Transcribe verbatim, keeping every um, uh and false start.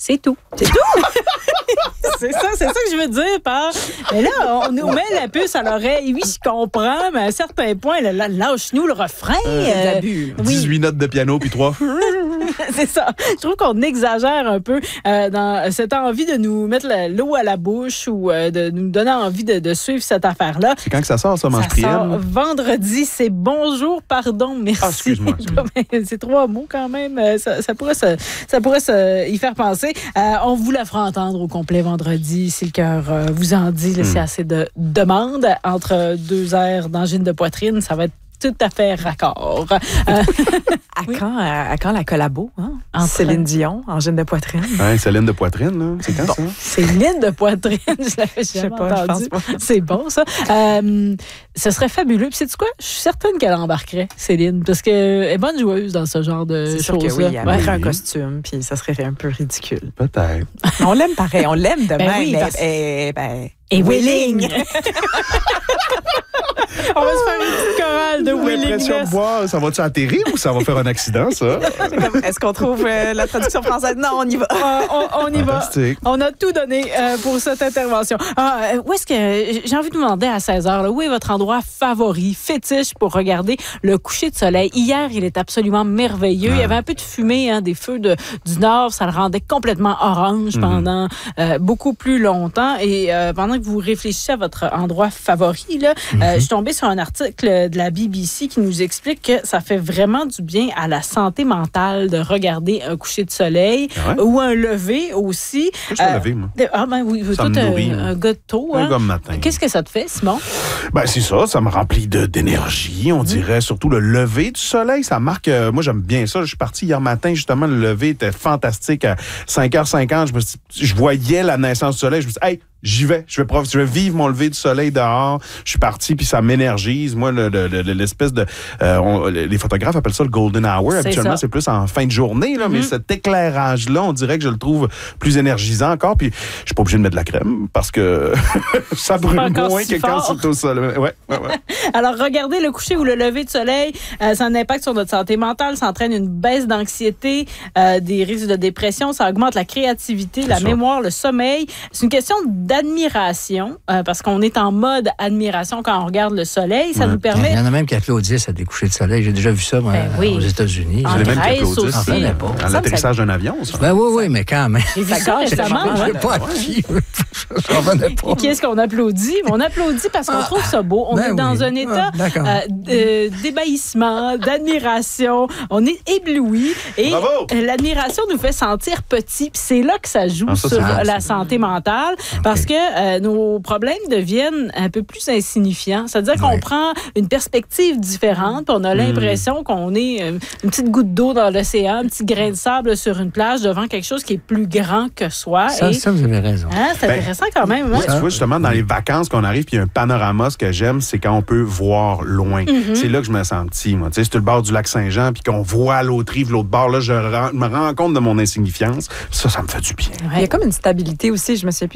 C'est tout. C'est tout? C'est ça, c'est ça que je veux dire par. Mais là, on nous met la puce à l'oreille. Oui, je comprends, mais à un certain point, là, là, lâche-nous le refrain. Euh, euh, oui. dix-huit notes de piano, puis trois. C'est ça. Je trouve qu'on exagère un peu euh, dans cette envie de nous mettre la, l'eau à la bouche ou euh, de nous donner envie de, de suivre cette affaire-là. C'est quand que ça sort, ça, Mange Ça Priel? sort vendredi. C'est bonjour, pardon, merci. Ah, excuse-moi. C'est trois mots quand même. Ça, ça pourrait, se, ça pourrait se, y faire penser. Euh, on vous la fera entendre au complet vendredi, si le cœur euh, vous en dit. Là, mm. C'est assez de demandes. Entre deux airs d'angine de poitrine, ça va être tout à fait raccord. Euh, à, oui. quand, à, à quand la collabo? Hein? Céline Dion, angine de poitrine. Ouais, Céline de poitrine, là. C'est quand, bon. ça? Céline de poitrine, je l'avais jamais pas, entendu. C'est bon, ça. Euh, ce serait fabuleux. Puis, sais-tu quoi? Je suis certaine qu'elle embarquerait, Céline, parce qu'elle est bonne joueuse dans ce genre de C'est choses-là. sûr que oui, elle ouais. mettrait un costume, puis ça serait un peu ridicule. Peut-être. On l'aime pareil, on l'aime de ben même. Oui, mais, parce... et, ben, et willing! On va se faire une petite chorale de willingness. De boire, ça va-tu atterrir ou ça va faire un accident, ça? Est-ce qu'on trouve euh, la traduction française? Non, on y va. Euh, on, on y Fantastique. va. On a tout donné euh, pour cette intervention. Ah, euh, où est-ce que... J'ai envie de vous demander à seize heures, là, où est votre endroit favori, fétiche pour regarder le coucher de soleil? Hier, il est absolument merveilleux. Ah. Il y avait un peu de fumée, hein, des feux de, du Nord. Ça le rendait complètement orange mm-hmm. pendant euh, beaucoup plus longtemps. Et euh, pendant que vous réfléchissez à votre endroit favori, là, mm-hmm. euh, je suis tombée sur un article de la B B C qui nous explique que ça fait vraiment du bien à la santé mentale de regarder un coucher de soleil ah ouais? ou un lever aussi. Moi, je suis euh, levé, moi. Ah ben oui, ça toi, me nourrit, un, un gars de tôt. Un hein? gars de matin. Qu'est-ce que ça te fait, Simon? Ben, c'est ça, ça me remplit de, d'énergie, on mmh. dirait. Surtout le lever du soleil, ça marque... Euh, moi, j'aime bien ça. Je suis parti hier matin, justement, le lever était fantastique. À cinq heures cinquante, je, me suis, je voyais la naissance du soleil. Je me suis dit, hey, j'y vais. Je vais, je vais vivre mon lever du soleil dehors. Je suis parti, puis ça m'énergise. Moi, le, le, le, l'espèce de... Euh, on, les photographes appellent ça le golden hour. C'est Habituellement, ça. C'est plus en fin de journée, là, mm-hmm. mais cet éclairage-là, on dirait que je le trouve plus énergisant encore. Puis, je suis pas obligé de mettre de la crème parce que ça brûle moins si que fort. Quand c'est au soleil. Ouais, ouais, ouais. Alors, regardez le coucher ou le lever du soleil, euh, ça a un impact sur notre santé mentale. Ça entraîne une baisse d'anxiété, euh, des risques de dépression. Ça augmente la créativité, c'est la ça. mémoire, le sommeil. C'est une question d'admiration, euh, parce qu'on est en mode admiration quand on regarde le soleil. Ça ouais. nous permet... Il y en a même qui applaudissent à des couchers de soleil. J'ai déjà vu ça moi, ben oui. aux États-Unis. En Grèce aussi. Enfin, à l'atterrissage d'un avion, ça. Ben oui, oui, mais quand même. J'ai vu ça récemment. Je ne pas qui. Je n'en revenais pas. Qui est-ce qu'on applaudit? On applaudit parce qu'on ah, trouve ça beau. On ben est dans oui. un état ah, euh, d'ébahissement, d'admiration. On est ébloui. Et Bravo! l'admiration nous fait sentir petit. Puis c'est là que ça joue ah, ça, sur ça, la santé mentale. Okay. Parce que euh, nos problèmes deviennent un peu plus insignifiants. C'est-à-dire qu'on oui. prend une perspective différente, puis on a l'impression mmh. qu'on est une petite goutte d'eau dans l'océan, un petit grain de sable sur une plage devant quelque chose qui est plus grand que soi. Ça, et, ça vous avez raison. Hein, c'est ben, intéressant quand même. Hein? Tu vois, justement, dans les vacances qu'on arrive, puis il y a un panorama, ce que j'aime, c'est quand on peut voir loin. Mmh. C'est là que je me sens petit, moi. Tu sais, c'est le bord du lac Saint-Jean, puis qu'on voit l'autre rive, l'autre bord, là, je me rends compte de mon insignifiance. Ça, ça me fait du bien. Ouais. Il y a comme une stabilité aussi, je me souviens plus